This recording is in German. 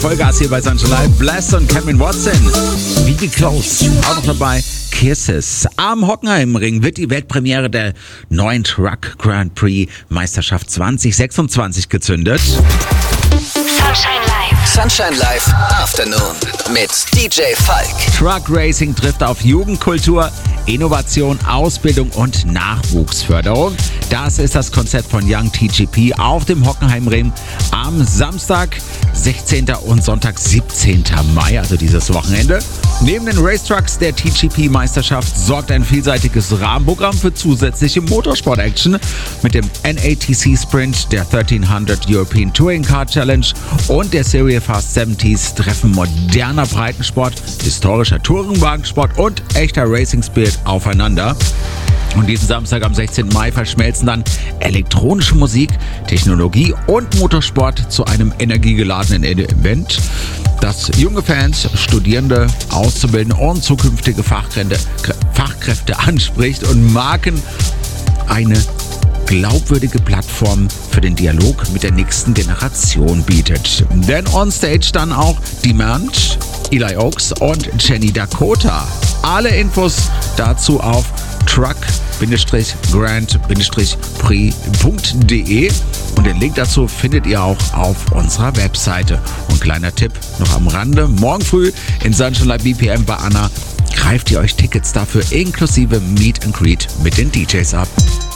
Vollgas hier bei Sunshine Live. Bless und Cameron Watson. Wie close. Auch noch dabei. Kisses. Am Hockenheimring wird die Weltpremiere der neuen Truck Grand Prix Meisterschaft 2026 gezündet. Sunshine Live. Sunshine Live Afternoon mit DJ Falk. Truck Racing trifft auf Jugendkultur, Innovation, Ausbildung und Nachwuchsförderung. Das ist das Konzept von Young TGP auf dem Hockenheimring am Samstag, 16. und Sonntag, 17. Mai, also dieses Wochenende. Neben den Racetrucks der TGP-Meisterschaft sorgt ein vielseitiges Rahmenprogramm für zusätzliche Motorsport-Action mit dem NATC Sprint, der 1300 European Touring Car Challenge und der Serie Fast 70s treffen moderner Breitensport, historischer Tourenwagensport und echter Racing Spirit aufeinander. Und diesen Samstag am 16. Mai verschmelzen dann elektronische Musik, Technologie und Motorsport zu einem energiegeladenen Event, das junge Fans, Studierende, Auszubildende und zukünftige Fachkräfte anspricht und Marken eine glaubwürdige Plattform für den Dialog mit der nächsten Generation bietet. Denn on stage dann auch Demand, Eli Oaks und Jenny Dakota. Alle Infos dazu auf truck-grand-prix.de und den Link dazu findet ihr auch auf unserer Webseite. Und kleiner Tipp noch am Rande, morgen früh in Sunshine Live BPM bei Anna greift ihr euch Tickets dafür inklusive Meet and Greet mit den DJs ab.